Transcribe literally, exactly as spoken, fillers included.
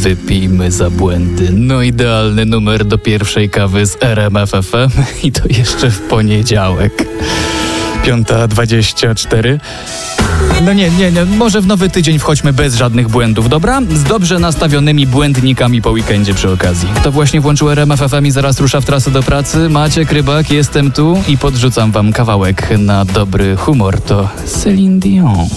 Wypijmy za błędy. No idealny numer do pierwszej kawy z R M F F M i to jeszcze w poniedziałek. Piąta dwadzieścia cztery. No nie, nie, nie, może w nowy tydzień wchodźmy bez żadnych błędów, dobra? Z dobrze nastawionymi błędnikami po weekendzie przy okazji. To właśnie włączył R M F F M i zaraz rusza w trasę do pracy. Maciek Rybak, jestem tu i podrzucam wam kawałek na dobry humor. To Céline Dion.